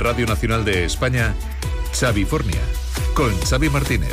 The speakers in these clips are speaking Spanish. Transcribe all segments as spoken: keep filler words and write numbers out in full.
Radio Nacional de España, Xavifornia, con Xavi Martínez.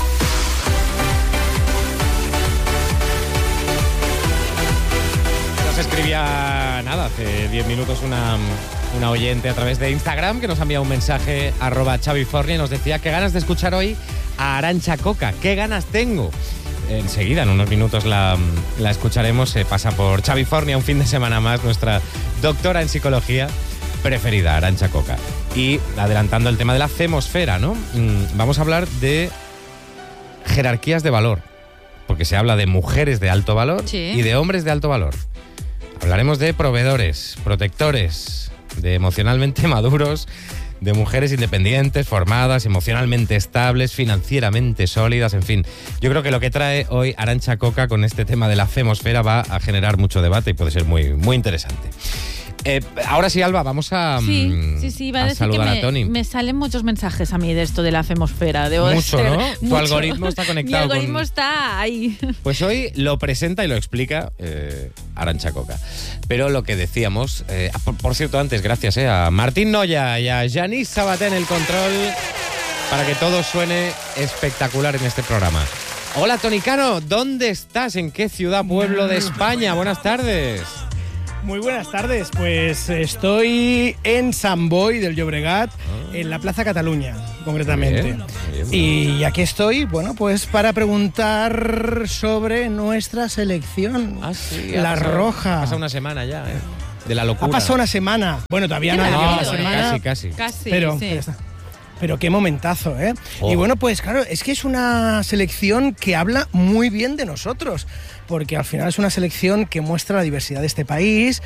Nos escribía, nada, hace diez minutos una, una oyente a través de Instagram que nos ha enviado un mensaje, arroba Xavifornia, y nos decía qué ganas de escuchar hoy a Arantxa Coca, qué ganas tengo. Enseguida, en unos minutos, la, la escucharemos. Se pasa por Xavifornia un fin de semana más, nuestra doctora en psicología preferida, Arantxa Coca. Y adelantando el tema de la femosfera, ¿no? Vamos a hablar de jerarquías de valor, porque se habla de mujeres de alto valor, sí, y de hombres de alto valor. Hablaremos de proveedores, protectores, de emocionalmente maduros, de mujeres independientes, formadas, emocionalmente estables, financieramente sólidas, en fin. Yo creo que lo que trae hoy Arantxa Coca con este tema de la femosfera va a generar mucho debate y puede ser muy, muy interesante. Eh, ahora sí, Alba, vamos a, sí, sí, sí, va a, a decir saludar que me, a Tony. Me salen muchos mensajes a mí de esto de la femosfera. Debo mucho, ser, ¿no? Mucho. Tu algoritmo está conectado. Mi algoritmo con... está ahí. Pues hoy lo presenta y lo explica eh, Arantxa Coca. Pero lo que decíamos, eh, por, por cierto, antes, gracias eh, a Martín Noya y a Yanis Sabaté en el control para que todo suene espectacular en este programa. Hola, Toni Cano, ¿dónde estás? ¿En qué ciudad, pueblo de España? Buenas tardes. Muy buenas tardes, pues estoy en Sant Boi del Llobregat, ah. en la Plaza Cataluña, concretamente. Bien, bien, bien. Y aquí estoy, bueno, pues para preguntar sobre nuestra selección, ah, sí, la pasado, roja. Ha pasado una semana ya, ¿eh? De la locura. Ha pasado una semana. Bueno, todavía no ha llegado la semana. Casi, casi. Casi, pero, sí. pero, pero qué momentazo, ¿eh? Oh. Y bueno, pues claro, es que es una selección que habla muy bien de nosotros, porque al final es una selección que muestra la diversidad de este país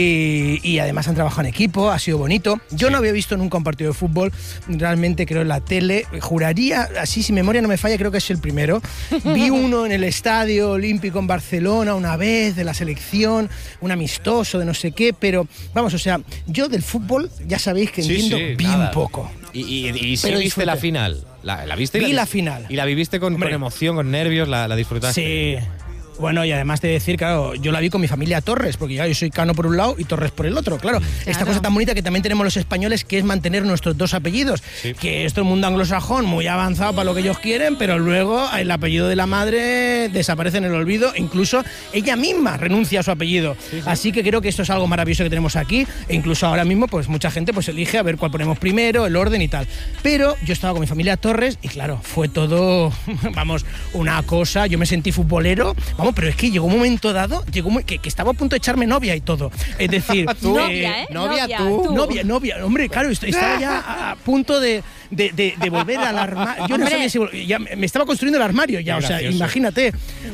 y, y además han trabajado en equipo, ha sido bonito. Yo sí. no había visto nunca un partido de fútbol, realmente creo en la tele, juraría, así si memoria no me falla, creo que es el primero. Vi uno en el Estadio Olímpico en Barcelona una vez, de la selección, un amistoso de no sé qué, pero vamos, o sea, yo del fútbol ya sabéis que sí, entiendo sí, bien nada. poco. Y, y, y sí pero viste disfruté. la final. La, la viste. Vi la, la final. Y la viviste con, con emoción, con nervios, la, la disfrutaste. Sí. Bueno, y además de decir, claro, yo la vi con mi familia Torres, porque ya yo soy Cano por un lado y Torres por el otro, claro. claro. Esta cosa tan bonita que también tenemos los españoles, que es mantener nuestros dos apellidos, sí. que esto es un mundo anglosajón muy avanzado para lo que ellos quieren, pero luego el apellido de la madre desaparece en el olvido, incluso ella misma renuncia a su apellido. Sí, sí. Así que creo que esto es algo maravilloso que tenemos aquí, e incluso ahora mismo pues mucha gente pues elige a ver cuál ponemos primero, el orden y tal. Pero yo estaba con mi familia Torres y claro, fue todo, vamos, una cosa, yo me sentí futbolero, vamos, pero es que llegó un momento momento dado, llegó muy, que, que estaba a punto de echarme novia y todo. Es decir, ¿Tú? Novia, ¿eh? Novia, novia tú. tú. Novia, novia. Hombre, claro, estaba ya a, a punto de, de, de, de volver al armario. Yo no sabía si ya me estaba construyendo el armario ya, Qué o sea, gracioso. Imagínate,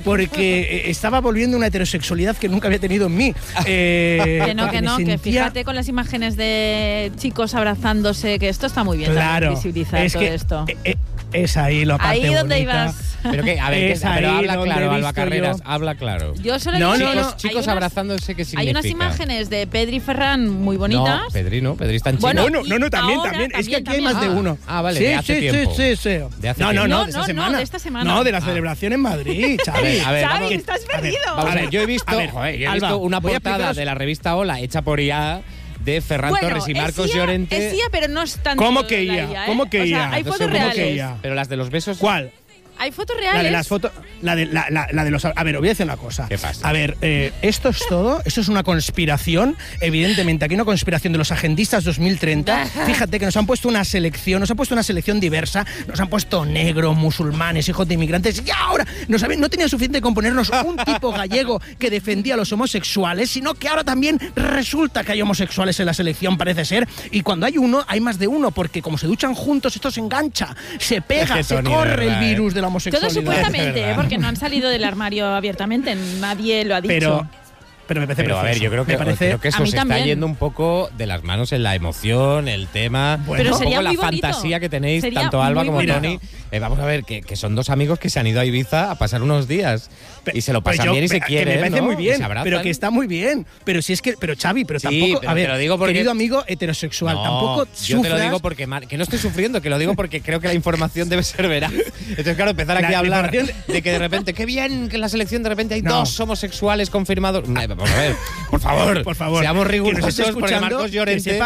porque estaba volviendo una heterosexualidad que nunca había tenido en mí. Eh, que no, que no, sentía... que fíjate con las imágenes de chicos abrazándose, que esto está muy bien, claro, visibilizar es todo que, esto. Eh, eh, es ahí la parte Ahí donde bonita. ibas. Pero que, a ver, es que, pero ahí habla claro, Alba Carreras, yo. habla claro. Yo solo no, digo no, chicos, no. chicos unas, abrazándose, ¿qué significa? Hay unas imágenes de Pedri y Ferran muy bonitas. No, Pedri no, Pedri está en China. Bueno, no, no, no, también, ahora, también. Es que aquí también, hay más también. de uno. Ah, vale, sí, de hace sí, tiempo. Sí, sí, sí. De hace no, tiempo. no, no, No, de esta no, semana. no, de esta semana. No, de la Ah. celebración en Madrid, Xavi. A ver, a ver, Xavi, vamos, estás perdido. Vamos a ver, yo he visto, a ver, joder, yo he Alba, visto una voy a portada explicaros- de la revista Hola hecha por I A de Ferran Bueno, Torres y Marcos es I A, Llorente. Es I A, pero no es tan. ¿Cómo que la I A? I A, ¿eh? ¿Cómo que o sea, I A? hay No sé fotos cómo reales. que I A. Pero las de los besos. ¿Cuál? Hay fotos reales. La de las fotos, la de, la, la, la de los... A ver, os voy a decir una cosa. ¿Qué pasa? A ver, eh, esto es todo, esto es una conspiración, evidentemente, aquí una conspiración de los agendistas dos mil treinta. Fíjate que nos han puesto una selección, nos han puesto una selección diversa, nos han puesto negros, musulmanes, hijos de inmigrantes, y ahora no, saben, no tenían suficiente con ponernos un tipo gallego que defendía a los homosexuales, sino que ahora también resulta que hay homosexuales en la selección, parece ser, y cuando hay uno, hay más de uno, porque como se duchan juntos, esto se engancha, se pega, Es que, se Tony, de corre verdad, el virus ¿eh? de la Todo homosexualidad. supuestamente, ¿eh? Porque no han salido del armario abiertamente, nadie lo ha dicho. Pero, pero me parece Pero a ver, precioso. yo creo que, me parece, creo que A eso mí se está también. yendo un poco de las manos en la emoción, el tema, Bueno, Pero un sería poco la muy bonito. fantasía que tenéis, Sería tanto Alba muy como bonito. Tony. Eh, vamos a ver, que, que son dos amigos que se han ido a Ibiza a pasar unos días y se lo Pues pasan yo- bien y se que quieren, me parece ¿no? muy Y bien, se abrazan. pero que está muy bien. Pero si es que, pero Xavi, pero Sí, tampoco, pero a te ver, lo digo porque- querido amigo heterosexual, No, tampoco yo te lo sufras- digo porque Mar- que no estoy sufriendo, que lo digo porque creo que la información debe ser veraz. Entonces, claro, empezar aquí La a hablar información- de que de repente, qué bien que en la selección de repente hay No. dos homosexuales confirmados. Ay, vamos a ver, por favor, por favor, seamos que nos esté rigurosos porque escuchando, Marcos que Llorente sepa-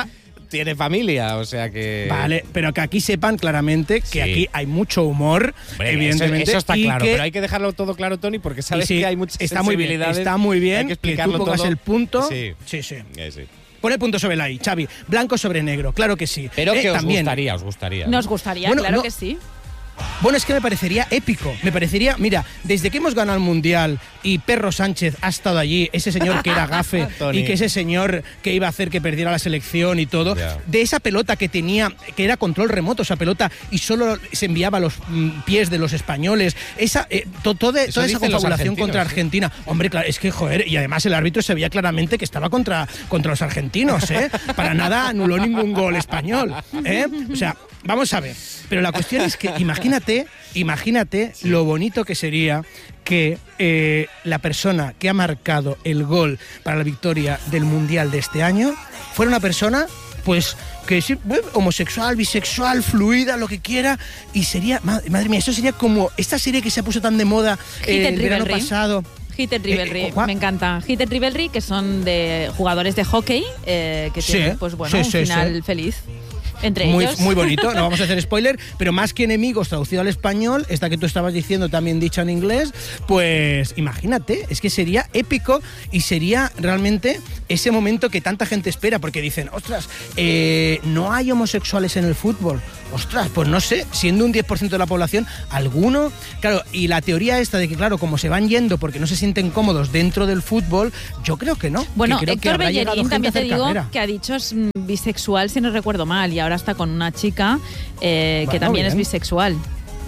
tiene familia, o sea que... Vale, pero que aquí sepan claramente que Sí. aquí hay mucho humor, Hombre, evidentemente. Eso, eso está y claro, que- pero hay que dejarlo todo claro, Tony, porque sabes sí, que hay muchas está muy bien, sensibilidades. está muy bien hay que que explicarlo tú pongas todo. el punto. Sí. Sí, sí. Eh, sí. Pon el punto sobre la I, Xavi. Blanco sobre negro, claro que sí. Pero Eh, que os también. gustaría, os gustaría. Nos gustaría, Bueno, claro no- que sí. Bueno, es que me parecería épico. Me parecería, mira, desde que hemos ganado el Mundial y Perro Sánchez ha estado allí, ese señor que era gafe Tony. y que ese señor que iba a hacer que perdiera la selección y todo, Ya. de esa pelota que tenía, que era control remoto esa pelota y solo se enviaba a los mm, pies de los españoles, esa, eh, to- toda, Eso toda esa dicen los confabulación argentinos, contra ¿eh? Argentina. Hombre, claro, es que, joder, y además el árbitro se veía claramente que estaba contra, contra los argentinos, ¿eh? Para nada anuló ningún gol español, ¿eh? O sea, vamos a ver. Pero la cuestión es que imagínate, imagínate lo bonito que sería que eh, la persona que ha marcado el gol para la victoria del Mundial de este año fuera una persona, pues, que sí, bueno, homosexual, bisexual, fluida, lo que quiera, y sería, madre, madre mía, eso sería como esta serie que se ha puesto tan de moda Hit eh, and el verano Rivalry. pasado. Hit and Rivalry, Eh, ¿cuál? me encanta. Hit and Rivalry, que son de jugadores de hockey eh, que Sí, tienen, pues bueno, sí, un sí, final sí. feliz. Entre Muy, ellos. muy bonito, no vamos a hacer spoiler, pero más que enemigos traducido al español, esta que tú estabas diciendo también dicha en inglés, pues imagínate, es que sería épico y sería realmente ese momento que tanta gente espera, porque dicen, ostras, eh, no hay homosexuales en el fútbol. Ostras, pues no sé, siendo un diez por ciento de la población, alguno, claro, y la teoría esta de que, claro, como se van yendo porque no se sienten cómodos dentro del fútbol, yo creo que no. Bueno, que creo que Héctor habrá llegado Bellerín gente a también te hacer digo carrera. que ha dicho es mm, bisexual, si no recuerdo mal, y ahora está con una chica eh, que Bueno, también es bien. bisexual.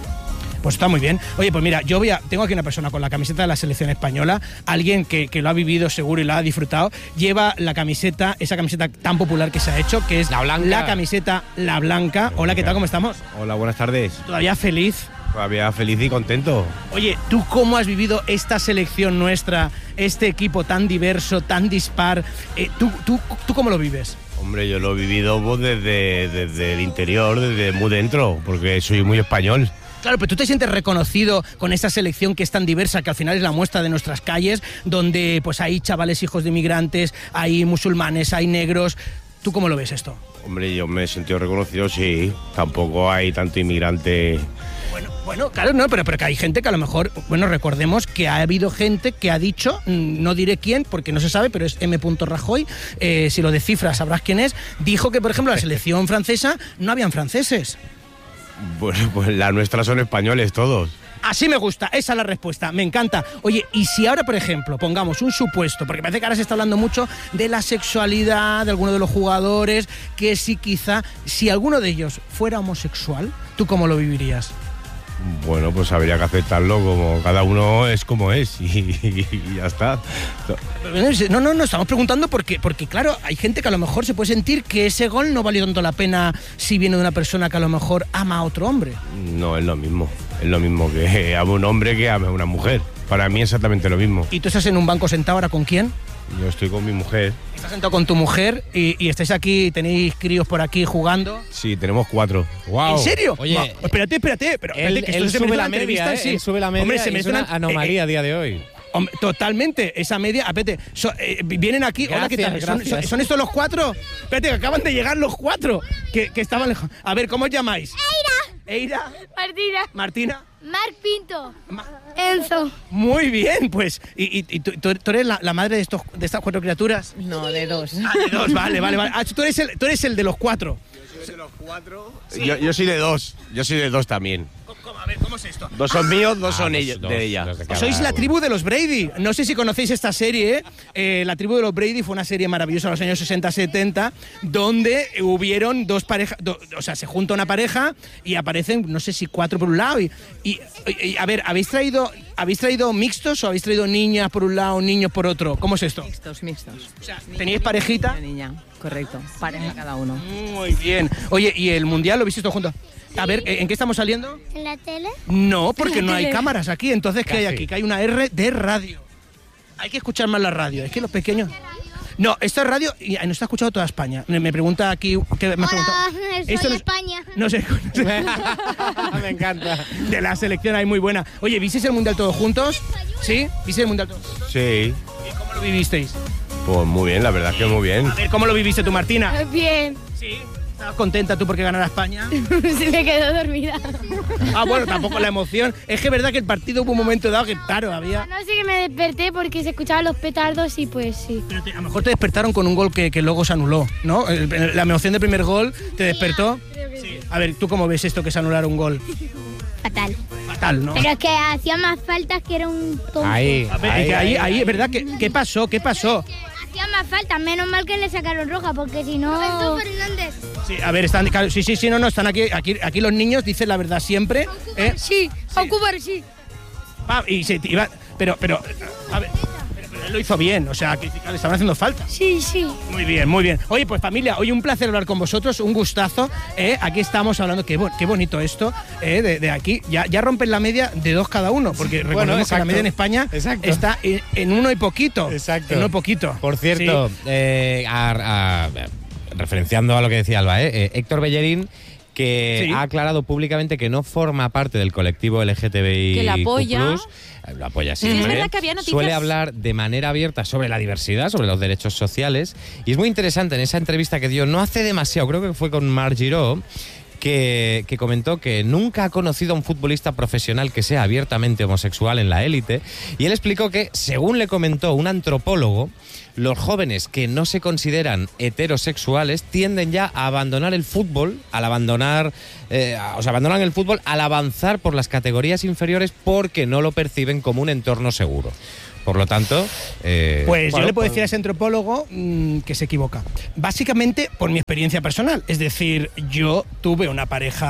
Pues está muy bien. Oye, pues mira, yo voy a. Tengo aquí una persona con la camiseta de la selección española, alguien que, que lo ha vivido seguro y lo ha disfrutado. Lleva la camiseta, esa camiseta tan popular que se ha hecho, que es La blanca. la camiseta La Blanca. Hola, ¿qué tal? ¿Cómo estamos? Hola, buenas tardes. Todavía feliz. Todavía feliz y contento. Oye, ¿tú cómo has vivido esta selección nuestra, este equipo tan diverso, tan dispar? Eh, ¿tú, tú, ¿Tú cómo lo vives? Hombre, yo lo he vivido pues, desde, desde el interior, desde muy dentro, porque soy muy español. Claro, pero tú te sientes reconocido con esa selección que es tan diversa, que al final es la muestra de nuestras calles, donde pues hay chavales hijos de inmigrantes, hay musulmanes, hay negros. ¿Tú cómo lo ves esto? Hombre, yo me he sentido reconocido, sí. Tampoco hay tanto inmigrante. Bueno, bueno, claro, no, pero, pero que hay gente que a lo mejor, bueno, recordemos que ha habido gente que ha dicho, mm, no diré quién, porque no se sabe, pero es M. Rajoy, eh, si lo descifras sabrás quién es, dijo que, por ejemplo, la selección francesa no habían franceses. Bueno, pues la nuestra son españoles todos. Así me gusta, esa es la respuesta, me encanta. Oye, y si ahora, por ejemplo, pongamos un supuesto, porque parece que ahora se está hablando mucho de la sexualidad de alguno de los jugadores, que si quizá, si alguno de ellos fuera homosexual, ¿tú cómo lo vivirías? Bueno, pues habría que aceptarlo como cada uno es como es y, y ya está. No, no, no, estamos preguntando porque, porque, claro, hay gente que a lo mejor se puede sentir que ese gol no valió tanto la pena si viene de una persona que a lo mejor ama a otro hombre. No, es lo mismo. Es lo mismo que ame un hombre que ame a una mujer. Para mí es exactamente lo mismo. ¿Y tú estás en un banco sentado ahora con quién? Yo estoy con mi mujer. Estás sentado con tu mujer y, y estáis aquí, tenéis críos por aquí jugando. Sí, tenemos cuatro. Wow. ¿En serio? Oye, Va, espérate, espérate. Pero, él, espérate, que esto él se sube merece la una media, entrevista, ¿eh? sí. Él sube la media Hombre, se y es merece una una- anomalía eh, a día de hoy. Hombre, totalmente, esa media, espérate, so- eh, vienen aquí, hola, ¿qué tal? Gracias, ¿Son, gracias. son- son estos los cuatro? Espérate, que acaban de llegar los cuatro, que, que estaban lejos. A ver, ¿cómo os llamáis? Eira. Eira. Martina. Martina. Marc Pinto. Ma- Enzo. Muy bien, pues. ¿Y, y- y tú, tú- tú eres la, la madre de, estos, de estas cuatro criaturas? No, de dos. Ah, de dos, vale, vale, vale. Ah, tú eres el, tú eres el de los cuatro. Yo, yo soy de dos. Yo soy de dos también. ¿Cómo? A ver, ¿cómo es esto? Dos son míos, dos Ah, son dos- ellos, dos- de ella. dos de cada Sois la uno. tribu de los Brady. No sé si conocéis esta serie. ¿eh? Eh, la tribu de los Brady fue una serie maravillosa en los años sesenta setenta, donde hubieron dos parejas, do- o sea, se junta una pareja y aparecen, no sé si cuatro por un lado. Y, y- y, a ver, ¿habéis traído, ¿habéis traído mixtos o habéis traído niñas por un lado, niños por otro? ¿Cómo es esto? Mixtos, mixtos. O sea, ¿teníais parejita? Niña, niña, correcto. Pareja cada uno. Muy bien. Oye, ¿y el mundial lo visteis todos juntos? A ver, ¿en qué estamos saliendo? ¿En la tele? No, porque En la no hay tele. cámaras aquí. Entonces, ¿qué hay Casi. aquí? Que hay una R de radio. Hay que escuchar más la radio. Es que los pequeños... No, esto es radio y no está escuchado toda España. Me me pregunta aquí... ¿qué me ha preguntado? Hola, soy Esto no- España. No sé, no sé. Me encanta. De la selección hay muy buena. Oye, ¿visteis el Mundial todos juntos? ¿Sí? ¿Visteis el Mundial todos juntos? Sí. ¿Y cómo lo vivisteis? Pues muy bien, la verdad es que muy bien. A ver, ¿cómo lo viviste tú, Martina? Bien. Sí. ¿Estabas contenta tú porque ganara España? Se me quedó dormida. Ah, bueno, tampoco la emoción. Es que es verdad que el partido hubo un momento dado que, claro, había... No sé que me desperté porque se escuchaban los petardos y pues sí. Pero te- a lo mejor te despertaron con un gol que, que luego se anuló, ¿no? El- la emoción del primer gol te despertó. Sí. A ver, ¿tú cómo ves esto que se anulara un gol? Fatal. Fatal, ¿no? Pero es que hacía más faltas que era un tonto. Ahí, A ver, es que ahí, ahí es verdad que... ¿Qué pasó? ¿Qué pasó? Hacía más faltas, menos mal que le sacaron roja porque si no... Roberto Fernández. Sí, a ver, están... claro, Sí, sí, sí, no, no, están aquí. Aquí, aquí los niños dicen la verdad siempre. ¿eh? Sí, a ocupar sí. Pa, y se iba... Pero, pero... A ver... Pero, pero él lo hizo bien, o sea, que le estaban haciendo falta. Sí, sí. Muy bien, muy bien. Oye, pues familia, hoy un placer hablar con vosotros, un gustazo. ¿eh? Aquí estamos hablando, qué, bo- qué bonito esto, ¿eh? de, de aquí. Ya, ya rompen la media de dos cada uno, porque Bueno, recordemos que exacto. la media en España Exacto. está en, en uno y poquito. Exacto. En uno y poquito. Por cierto, Sí. eh, a- a- referenciando a lo que decía Alba, ¿eh? Eh, Héctor Bellerín, que Sí. ha aclarado públicamente que no forma parte del colectivo L G T B I Que la apoya. plus, eh, lo apoya Sí, siempre. es verdad que había noticias- Suele hablar de manera abierta sobre la diversidad, sobre los derechos sociales. Y es muy interesante en esa entrevista que dio no hace demasiado, creo que fue con Marc Giró, que, que comentó que nunca ha conocido a un futbolista profesional que sea abiertamente homosexual en la élite. Y él explicó que, según le comentó un antropólogo, los jóvenes que no se consideran heterosexuales tienden ya a abandonar el fútbol, al abandonar, eh, a- o sea, abandonan el fútbol al avanzar por las categorías inferiores porque no lo perciben como un entorno seguro. Por lo tanto, eh, Pues bueno, yo le puedo pues- decir a ese antropólogo mmm, que se equivoca. Básicamente por mi experiencia personal. Es decir, yo tuve una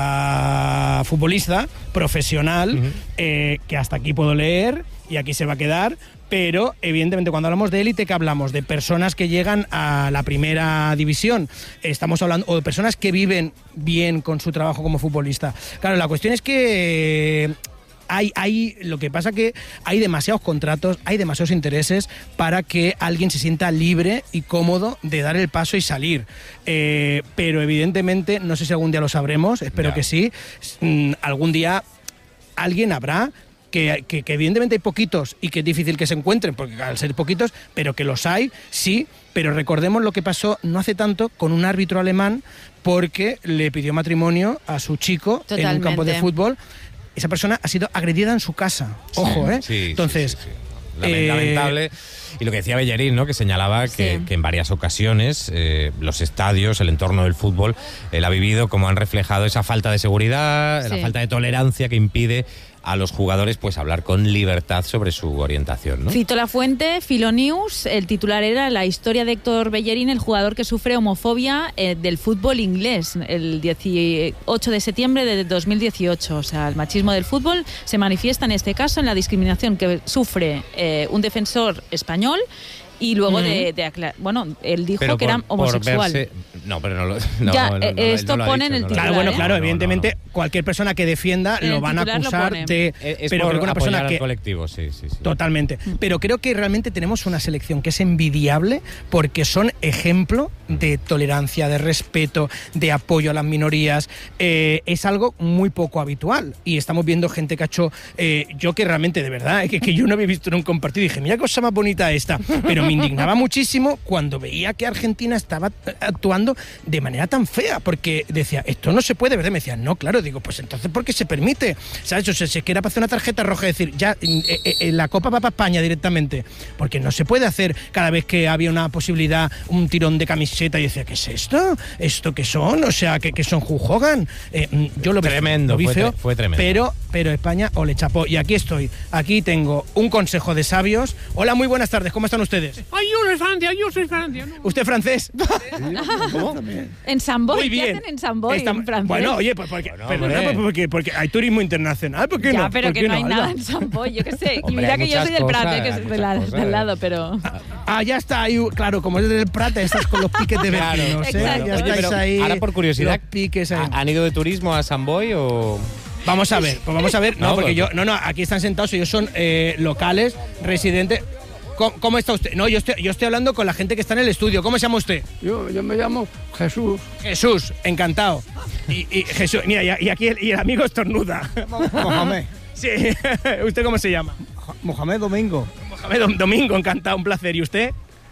pareja futbolista profesional Ujú. eh, que hasta aquí puedo leer y aquí se va a quedar. Pero, evidentemente, cuando hablamos de élite, ¿qué hablamos? De personas que llegan a la primera división. Estamos hablando, o de personas que viven bien con su trabajo como futbolista. Claro, la cuestión es que eh, hay, hay, lo que pasa que hay demasiados contratos, hay demasiados intereses para que alguien se sienta libre y cómodo de dar el paso y salir. Eh, pero, evidentemente, no sé si algún día lo sabremos, espero Ya. que sí. Mm, algún día alguien habrá. Que, que, que evidentemente hay poquitos y que es difícil que se encuentren, porque al ser poquitos, pero que los hay, sí, pero recordemos lo que pasó no hace tanto con un árbitro alemán porque le pidió matrimonio a su chico en un campo de Totalmente. fútbol. Esa persona ha sido agredida en su casa, ojo, ¿eh? Sí, sí, Entonces, sí, sí, sí. Lamen- eh, lamentable. Y lo que decía Bellerín, ¿no? Que señalaba que, Sí. que en varias ocasiones eh, los estadios, el entorno del fútbol, él ha vivido como han reflejado esa falta de seguridad, Sí. la falta de tolerancia que impide a los jugadores pues hablar con libertad sobre su orientación, ¿no? Cito la fuente, Filonews, el titular era la historia de Héctor Bellerín, el jugador que sufre homofobia eh, del fútbol inglés, el dieciocho de septiembre de dos mil dieciocho. O sea, el machismo del fútbol se manifiesta en este caso en la discriminación que sufre eh, un defensor español y luego de, de aclarar. Bueno, él dijo Pero que por- era por homosexual. verse- no, pero no lo. No, Ya, no, no, eh, no, esto no lo ha pone en dicho, el no lo ha claro, titular, bueno, ¿eh? claro, No, no, evidentemente no, no. cualquier persona que defienda En lo el van a titular lo acusar pone. de... Es, es pero por creo que una apoyar persona al que... colectivo, sí, sí, sí. Totalmente. Pero creo que realmente tenemos una selección que es envidiable porque son ejemplo de tolerancia, de respeto, de apoyo a las minorías. Eh, es algo muy poco habitual. Y estamos viendo gente que ha hecho... eh, yo que realmente, de verdad, eh, que, que yo no había visto en un compartido. Dije, mira qué cosa más bonita esta. Pero me indignaba muchísimo cuando veía que Argentina estaba actuando de manera tan fea. Porque decía, esto no se puede, ¿verdad? Me decían, no, claro. Digo, pues entonces, ¿por qué se permite? ¿Sabes? O sea, si es que era para hacer una tarjeta roja, decir, ya, eh, eh, la Copa va para España directamente. Porque no se puede hacer cada vez que había una posibilidad, un tirón de camiseta. Y decía, ¿qué es esto? ¿Esto qué son? O sea, ¿qué, qué son Hulk Hogan? Eh, yo lo vi, Tremendo, lo vi fue feo, tre- fue tremendo. Pero, pero España o le chapó. Y aquí estoy. Aquí tengo un consejo de sabios. Hola, muy buenas tardes. ¿Cómo están ustedes? Ay, yo soy Francia, yo soy Francia. No. ¿Usted francés? ¿Cómo? En Samboy, Muy ¿qué bien. hacen en Samboy, Está- en Francia? Bueno, oye, pues porque, Bueno, perdona, hombre. pues porque, porque hay turismo internacional. ¿Por qué ya, no? pero ¿Por que qué no hay Alba? nada en Samboy, yo qué sé. Y Hombre, mira hay que yo soy del muchas Prat, cosas, que es hay de muchas la- cosas. del lado, pero... Ah, ya está ahí, claro, como es del Prata, estás con los piques de Claro, vecinos, ¿eh? exacto. Ya Oye, estáis pero ahí. ahora por curiosidad, Los piques ahí. ¿han ido de turismo a San Boy o...? Vamos a ver, pues vamos a ver. No, No, porque pues- yo, no, no, aquí están sentados, ellos son eh, locales, residentes. ¿Cómo, cómo está usted? No, yo estoy, yo estoy hablando con la gente que está en el estudio. ¿Cómo se llama usted? Yo, yo me llamo Jesús. Jesús, encantado. Y, y Jesús, mira, y, y aquí el, y el amigo estornuda. Mohamed. Sí, ¿usted cómo se llama? Mohamed Domingo. Mohamed Dom- Domingo, encantado, un placer. ¿Y usted?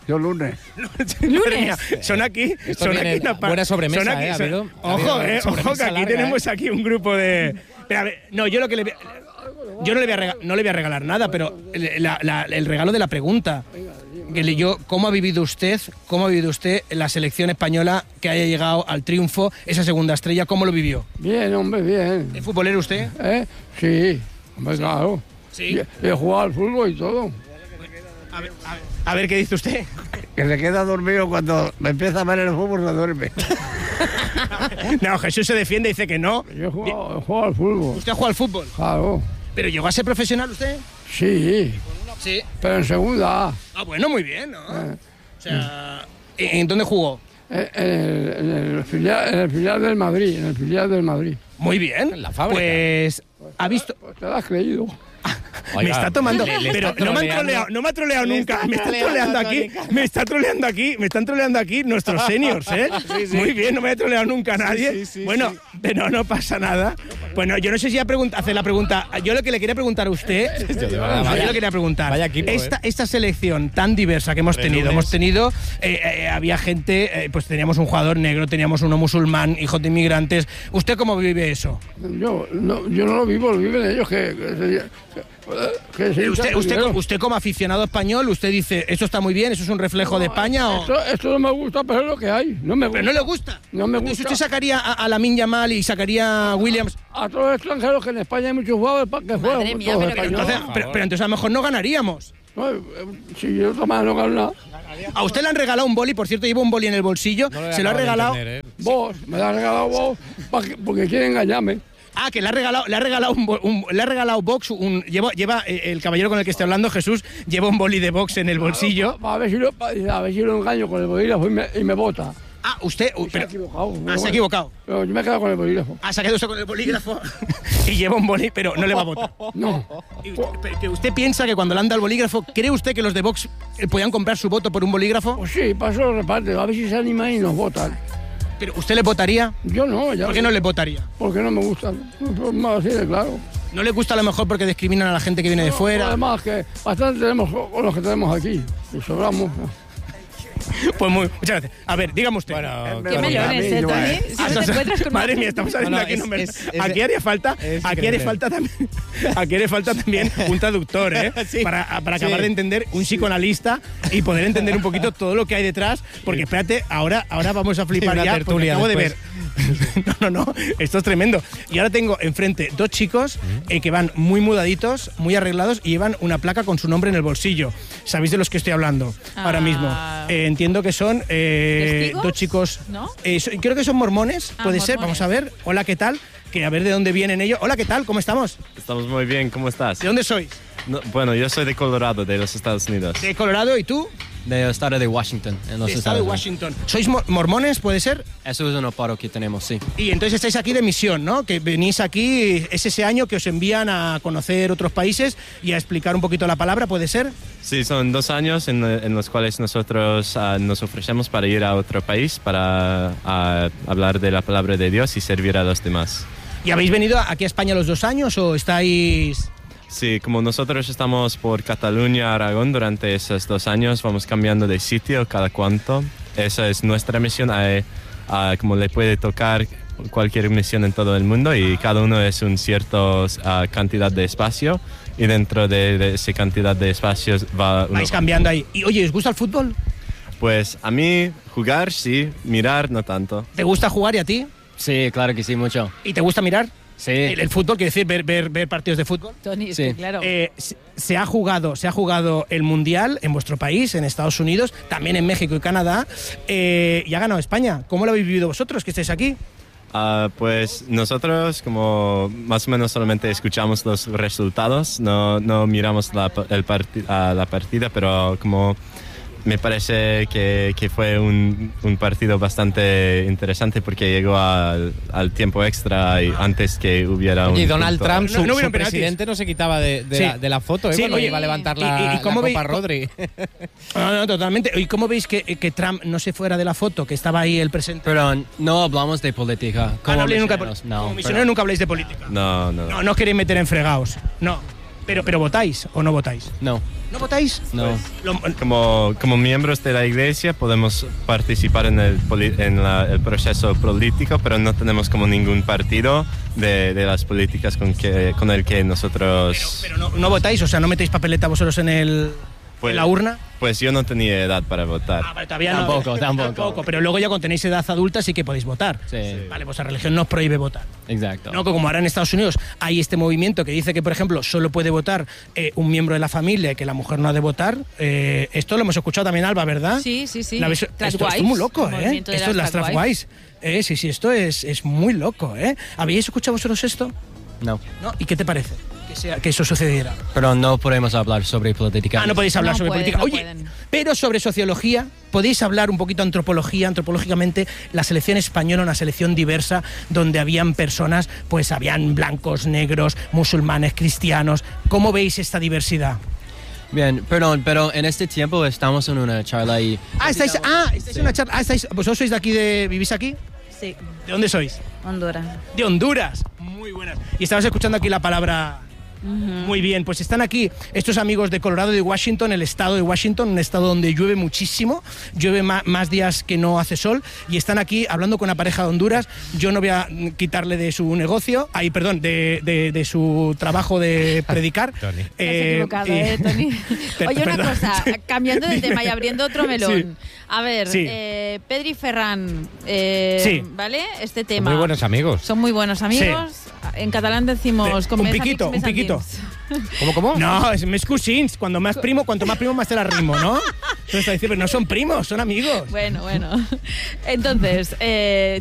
Yo lunes. Madre mía, son aquí, Esto son viene aquí una pa- buena sobremesa, son aquí, ¿eh? Ha son- habido- ha ojo, habido eh, ojo, que sobremesa aquí larga, tenemos ¿eh? aquí un grupo de. Pero, a ver, no, yo lo que le voy a- yo no le voy a regalar, no le voy a regalar nada, pero el, la- la- el regalo de la pregunta. Que le- yo, ¿cómo ha vivido usted, cómo ha vivido usted la selección española que haya llegado al triunfo, esa segunda estrella? ¿Cómo lo vivió? Bien, hombre, bien. ¿Es futbolero usted? ¿Eh? Sí, hombre, claro. Sí. He jugado al fútbol y todo. A ver, a ver, a ver, ¿qué dice usted? Que se queda dormido cuando me empieza a ver el fútbol, se duerme. No, Jesús se defiende y dice que no. Yo he jugado, he jugado al fútbol. ¿Usted ha jugado al fútbol? Claro. ¿Pero llegó a ser profesional usted? Sí, Sí. pero en segunda A. Ah, bueno, muy bien, ¿no? Eh, O sea, ¿en en dónde jugó? En, en el, en el filial, en el filial del Madrid, en el filial del Madrid. Muy bien. En la fábrica. Pues ha visto. Pues te lo has creído. me Oiga, está tomando. le- le pero está no me han troleando. troleado, no me ha troleado Le nunca. está Me está troleando, troleando aquí. Tónica. Me está troleando aquí. Me están troleando aquí nuestros seniors, ¿eh? Muy bien, no me ha troleado nunca nadie. sí, sí, bueno, sí. pero no pasa nada. Bueno, yo no sé si ya pregunta, hace la pregunta. Yo lo que le quería preguntar a usted. de verdad, yo vaya- le quería preguntar. vaya equipo, esta, ¿eh? esta selección tan diversa que hemos Tres tenido. lunes. Hemos tenido. eh, eh, había gente. eh, pues teníamos un jugador negro, teníamos uno musulmán, hijos de inmigrantes. ¿Usted cómo vive eso? Yo no, yo no lo vivo, lo viven ellos que, que, se- que, que se Eh, Usted, hinchan usted, dinero. usted como aficionado español, usted dice, ¿eso está muy bien? ¿Eso es un reflejo de España? O... Esto, esto no me gusta, pero es lo que hay. No me gusta. ¿Pero no le gusta? No me Entonces gusta. usted sacaría a, a Lamine Yamal y sacaría a Williams. A todos los extranjeros que en España hay muchos jugadores para que jueguen. mía, todos pero que españoles. Entonces, por pero, favor. pero entonces a lo mejor no ganaríamos. No, eh, si yo tomara no gano nada. A usted le han regalado un boli, por cierto, lleva un boli en el bolsillo. No se lo ha acabo de regalado. entender, ¿eh? Vos, me lo has regalado vos pa' que- porque quieren engañarme. Ah, que le ha regalado, le ha regalado un, bo- un- le ha regalado box, un, lleva, lleva eh, el caballero con el que estoy hablando, Jesús, lleva un boli de box en el bolsillo. Pa- A ver si lo, pa- a ver si lo engaño con el bolígrafo y me, y me bota. Ah, usted, uh, Se ha pero, equivocado. ah, se ha equivocado. Pero yo me he quedado con el bolígrafo. Ha sacado usted con el bolígrafo y lleva un boli, pero no le va a votar. No. Y usted, pero que usted piensa que cuando le anda el bolígrafo, ¿cree usted que los de Vox eh, podían comprar su voto por un bolígrafo? Pues sí, paso lo reparte. A ver si se animan y nos votan. ¿Pero usted le votaría? Yo no, ya. ¿Por qué no le votaria? Porque no me gustan. Pues más así de claro. ¿No le gusta a lo mejor porque discriminan a la gente que viene de fuera? Además que bastante tenemos con los que tenemos aquí. Y sobramos. Pues muy, muchas gracias. A ver, dígame usted. Bueno, Qué Tony, melones, ¿eh, Tony? Ah, Siempre te o sea, encuentras con madre una- mía, estamos haciendo No, no, aquí es- números. es- es- Aquí haría falta, es aquí haría increíble. falta también, aquí haría falta también un traductor, ¿eh? Sí. Para, para acabar Sí. de entender, un psicoanalista y poder entender un poquito todo lo que hay detrás. Porque espérate, ahora, ahora vamos a flipar una ya, porque tertulia acabo de ver. después. No, no, no, esto es tremendo. Y ahora tengo enfrente dos chicos eh, que van muy mudaditos, muy arreglados y llevan una placa con su nombre en el bolsillo. ¿Sabéis de los que estoy hablando ahora Ah. mismo? Eh, entiendo que son eh, ¿Testigos? dos chicos. ¿No? Eh, so- creo que son mormones, Ah, puede ser. mormones. Vamos a ver. Hola, ¿qué tal? Que a ver de dónde vienen ellos. Hola, ¿qué tal? ¿Cómo estamos? Estamos muy bien, ¿cómo estás? ¿De dónde sois? No, bueno, yo soy de Colorado, de los Estados Unidos. ¿De Colorado y tú? Del estado de Washington, en los De estado Estados de Unidos. Washington. ¿Sois mo- mormones, puede ser? Eso es un paro que tenemos, sí. Y entonces estáis aquí de misión, ¿no? Que venís aquí, es ese año que os envían a conocer otros países y a explicar un poquito la palabra, ¿puede ser? Sí, son dos años en, en los cuales nosotros ah, nos ofrecemos para ir a otro país, para ah, hablar de la palabra de Dios y servir a los demás. ¿Y habéis venido aquí a España los dos años o estáis...? Sí, como nosotros estamos por Cataluña, Aragón, durante esos dos años vamos cambiando de sitio cada cuanto. Esa es nuestra misión, hay, ah, como le puede tocar cualquier misión en todo el mundo y cada uno es un cierto ah, cantidad de espacio y dentro de, de esa cantidad de espacios va uno. Vais cambiando ahí. Y oye, ¿os gusta el fútbol? Pues a mí jugar sí, mirar no tanto. ¿Te gusta jugar y a ti? Sí, claro que sí, mucho. ¿Y te gusta mirar? Sí. El, el fútbol, quiere decir, ver, ver, ver partidos de fútbol. Tony, es Sí. que claro. Eh, se, se ha jugado, se ha jugado el Mundial en vuestro país, en Estados Unidos, también en México y Canadá, eh, y ha ganado España. ¿Cómo lo habéis vivido vosotros que estáis aquí? Ah, pues nosotros como más o menos solamente escuchamos los resultados, no, no miramos la, el parti- ah, la partida, pero como me parece que, que fue un, un partido bastante interesante porque llegó al, al tiempo extra y antes que hubiera un... Y Donald punto. Trump, su, No- no hubieron su penaltis. presidente, no se quitaba de, de, Sí. la, de la foto, ¿eh? Sí, Cuando oye, iba a levantar y- la, y- y la cómo Copa veis- Rodri. No, no, totalmente. ¿Y cómo veis que, que Trump no se fuera de la foto, que estaba ahí el presente? Pero no hablamos de política. Ah, Como no habléis nunca de misioneros, pol- no, como pero- misioneros nunca habléis de política. No, no, no. No, no queréis meter en fregados. No. Pero, pero ¿votáis o no votáis? No. ¿No votáis? No. Lo- Como, como miembros de la iglesia podemos participar en el, poli- en la- el proceso político, pero no tenemos como ningún partido de, de las políticas con, que, con el que nosotros... Pero no, no votáis, o sea, no metéis papeleta vosotros en, el, Pues- en la urna. Pues yo no tenía edad para votar. Ah, vale, todavía no. Tampoco, tampoco. Pero luego ya cuando tenéis edad adulta sí que podéis votar. Sí. Vale, vuestra religión no os prohíbe votar. Exacto. No, que como ahora en Estados Unidos hay este movimiento que dice que, por ejemplo, solo puede votar eh, un miembro de la familia y que la mujer no ha de votar. Eh, esto lo hemos escuchado también, Alba, ¿verdad? Sí, sí, sí. La ves- esto, Trans esto es wives, muy loco, el ¿eh? movimiento de Esto es las las trans transwives. Eh, sí, sí, esto es, es muy loco, ¿eh? ¿Habéis escuchado vosotros esto? No. ¿No? ¿Y qué te parece? Que, sea, que eso sucediera. Pero no podemos hablar sobre política. Ah, no podéis hablar No sobre pueden, política. no Oye, pueden. pero sobre sociología, ¿podéis hablar un poquito antropología? Antropológicamente, la selección española, una selección diversa, donde habían personas, pues habían blancos, negros, musulmanes, cristianos. ¿Cómo veis esta diversidad? Bien, perdón, pero en este tiempo estamos en una charla y... Ah, estáis, ah, estáis Sí. en una charla. Ah, estáis, ¿vosotros sois de aquí, de, vivís aquí? Sí, ¿De dónde sois? Honduras. De Honduras. Muy buenas. Y estabas escuchando aquí la palabra... Muy bien, pues están aquí estos amigos de Colorado y de Washington, el estado de Washington, un estado donde llueve muchísimo, llueve ma- más días que no hace sol, y están aquí hablando con una pareja de Honduras. Yo no voy a mm, quitarle de su negocio, ahí, perdón, de, de- de su trabajo de predicar. Tony. Te has equivocado, y- ¿eh, Tony? Per- Oye, una perdón. cosa, cambiando de tema y abriendo otro melón. Sí. A ver, Sí. eh, Pedri Ferran, eh, Sí. ¿vale? Este Son tema. muy buenos amigos. Son muy buenos amigos. En catalán decimos... Sí. con Un més piquito, amics, més un piquito. endins. ¿Cómo, cómo? No, es mes cousins, cuando más primo, cuanto más primo, más te la rimo, ¿no? Entonces está diciendo, pero no son primos, son amigos. Bueno, bueno. Entonces, eh,